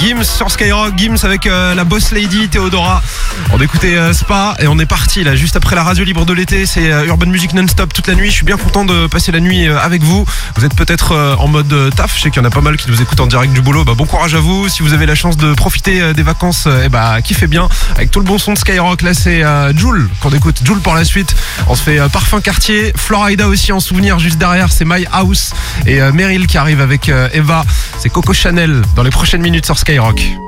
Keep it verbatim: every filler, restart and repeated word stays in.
Gims sur Skyrock, Gims avec euh, la boss lady Théodora. On écoutait euh, Spa et on est parti là juste après la radio libre de l'été. C'est euh, Urban Music non-stop toute la nuit. Je suis bien content de passer la nuit euh, avec vous. Vous êtes peut-être euh, en mode euh, taf. Je sais qu'il y en a pas mal qui nous écoutent en direct du boulot. Bah, bon courage à vous. Si vous avez la chance de profiter euh, des vacances, euh, et bah kiffez bien avec tout le bon son de Skyrock. Là c'est euh, Jul qu'on écoute. Jul pour la suite. On se fait euh, Parfum Quartier, Florida aussi en souvenir juste derrière. C'est My House et euh, Meryl qui arrive avec euh, Eva. C'est Coco Chanel dans les prochaines minutes sur Skyrock.